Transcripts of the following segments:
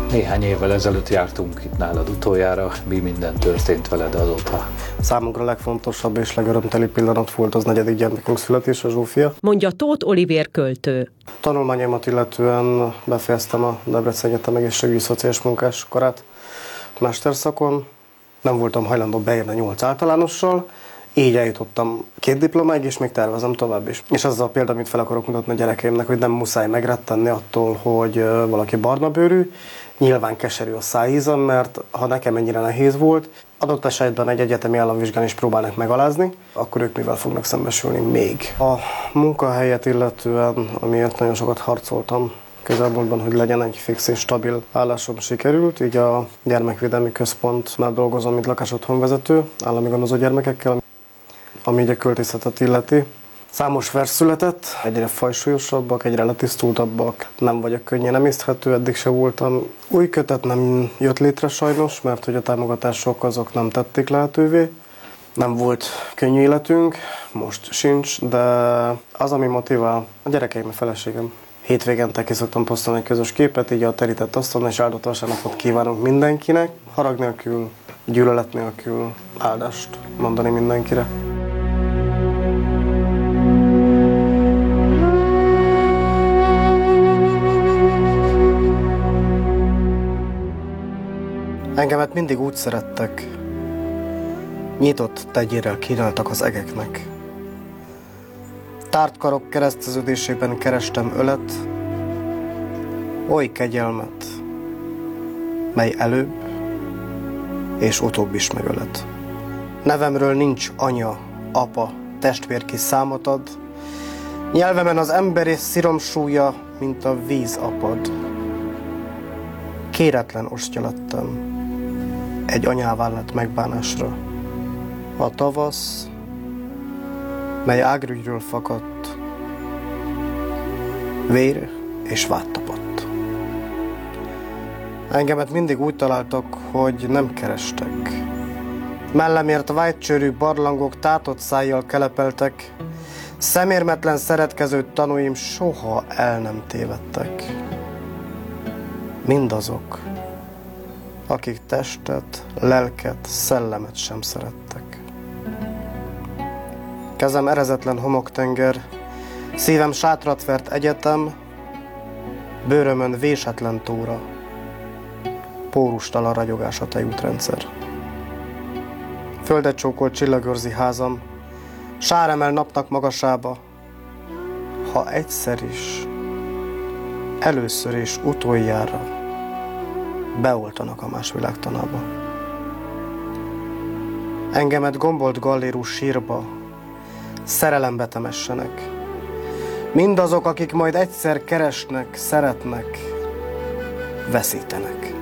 Néhány évvel ezelőtt jártunk itt nálad utoljára. Mi minden történt veled azóta? Számunkra a legfontosabb és legörömteli pillanat volt az 4. gyermekünk születése, Zsófia. Mondja Tóth Olivér költő. Tanulmányaimat illetően befejeztem a Debreceni Egyetem egészségügyi szociális munkás karát mesterszakon. Nem voltam hajlandó beérni 8 általánossal, így eljutottam 2 diplomáig, és még tervezem tovább is. És ez az a példa, amit fel akarok mutatni a gyerekeimnek, hogy nem muszáj megrettenni attól, hogy valaki barna bőrű. Nyilván keserű a szájíza, mert ha nekem ennyire nehéz volt, adott esetben egy egyetemi államvizsgán is próbálnak megalázni, akkor ők mivel fognak szembesülni még. A munkahelyet illetően, amiért nagyon sokat harcoltam közelmúltban, hogy legyen egy fix és stabil állásom, sikerült. Így a Gyermekvédelmi Központnál dolgozom, mint lakásotthonvezető, állami gondozó gyermekekkel, ami így a költészetet illeti. Számos vers született, egyre fajsúlyosabbak, egyre letisztultabbak, nem vagyok könnyen emészthető, eddig se voltam. Új kötet nem jött létre sajnos, mert hogy a támogatások azok nem tették lehetővé. Nem volt könnyű életünk, most sincs, de az, ami motivál, a gyerekeim, a feleségem. Hétvégente ki szoktam posztolni egy közös képet, így a terített asztalon, és áldott vasárnapot kívánok mindenkinek. Harag nélkül, gyűlölet nélkül áldást mondani mindenkire. Engemet mindig úgy szerettek, nyitott tegyérrel kínáltak az egeknek. Tárt karok kereszteződésében kerestem ölet, oly kegyelmet, mely előbb és utóbb is megölet. Nevemről nincs anya, apa, testvér, ki számot ad, nyelvemen az ember és szirom súlya, mint a víz apad. Kéretlen ostya lettem, egy anyává lett megbánásra. A tavasz, mely ágrügyről fakadt, vér és vád tapadt. Engemet mindig úgy találtak, hogy nem kerestek. Mellemért vágycsőrű barlangok tátott szájjal kelepeltek, szemérmetlen szeretkező tanúim soha el nem tévedtek. Mindazok, akik testet, lelket, szellemet sem szerettek. Kezem erezetlen homoktenger, szívem sátrat vert egyetem, bőrömön vésetlen tóra, pórustalan ragyogás a tejútrendszer. Földet csókolt csillagőrzi házam, sáremel napnak magasába, ha egyszer is, először és utoljára beoltanak a más világtanába. Engemet gombolt gallérú sírba, szerelembe temessenek. Mindazok, akik majd egyszer keresnek, szeretnek, veszítenek.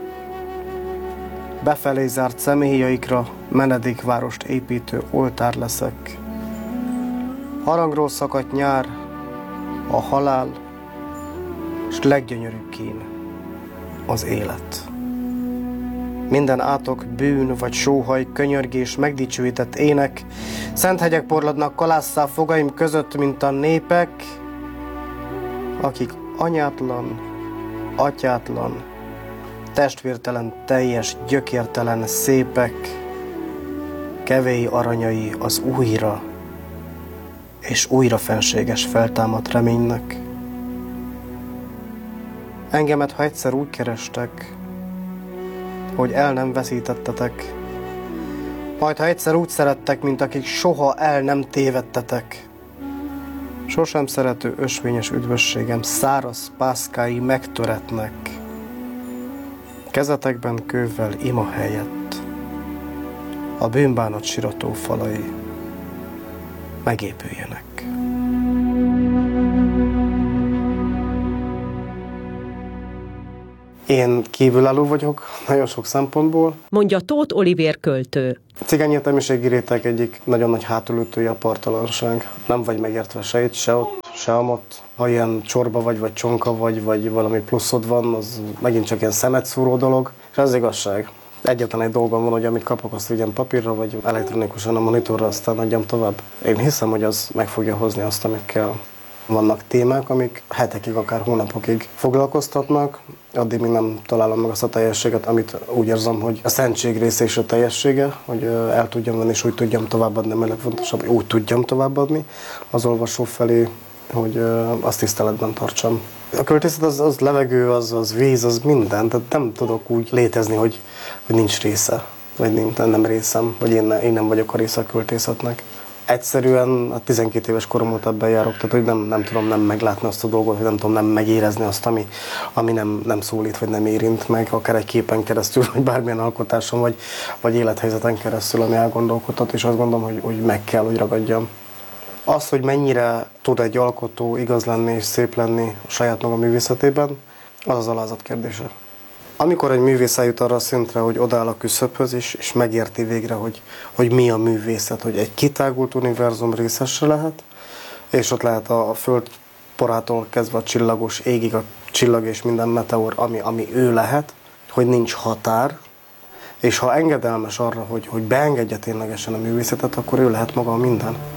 Befelé zárt személyjaikra menedékvárost építő oltár leszek. Harangról szakadt nyár, a halál, és leggyönyörűbb kín, az élet. Minden átok, bűn vagy sóhaj, könyörgés, megdicsőített ének, szent hegyek porladnak kalásszá fogaim között, mint a népek, akik anyátlan, atyátlan, testvértelen, teljes, gyökértelen, szépek, kevély aranyai az újra és újra fenséges feltámadt reménynek. Engemet, ha egyszer úgy kerestek, hogy el nem veszítettetek, majd ha egyszer úgy szerettek, mint akik soha el nem tévedtetek. Sosem szerető ösvényes üdvösségem száraz pászkái megtöretnek. Kezetekben kővel ima helyett a bűnbánat sirató falai megépüljenek. Én kívülálló vagyok nagyon sok szempontból. Mondja Tóth Olivér költő. A cigány értelmiségi réteg egyik nagyon nagy hátulütője a parttalanság. Nem vagy megértve se itt, se ott, se amott. Ha ilyen csorba vagy csonka vagy valami pluszod van, az megint csak ilyen szemetszúró dolog. És ez igazság. Egyetlen egy dolgom van, hogy amit kapok, azt vigyem papírra, vagy elektronikusan a monitorra, aztán adjam tovább. Én hiszem, hogy az meg fogja hozni azt, amit kell. Vannak témák, amik hetekig, akár hónapokig foglalkoztatnak, addig még nem találom meg azt a teljességet, amit úgy érzem, hogy a szentség része és a teljessége, hogy el tudjam venni és úgy tudjam továbbadni, mert legfontosabb, úgy tudjam továbbadni az olvasó felé, hogy azt tiszteletben tartsam. A költészet az levegő, az víz, az minden, tehát nem tudok úgy létezni, hogy nincs része, vagy nem részem, vagy én nem vagyok a része a költészetnek. Egyszerűen a 12 éves korom óta ebben járok, tehát hogy nem tudom nem meglátni azt a dolgot, vagy nem tudom nem megérezni azt, ami nem szólít, vagy nem érint meg, akár egy képen keresztül, vagy bármilyen alkotáson, vagy élethelyzeten keresztül, ami elgondolkodtat, és azt gondolom, hogy meg kell, hogy ragadjam. Az, hogy mennyire tud egy alkotó igaz lenni és szép lenni a saját maga művészetében, az az alázat kérdése. Amikor egy művész eljut arra a szintre, hogy odaáll a küszöbhöz, és megérti végre, hogy mi a művészet, hogy egy kitágult univerzum részese lehet, és ott lehet a föld porától kezdve a csillagos égig a csillag és minden meteor, ami ő lehet, hogy nincs határ, és ha engedelmes arra, hogy beengedje ténylegesen a művészetet, akkor ő lehet maga a minden.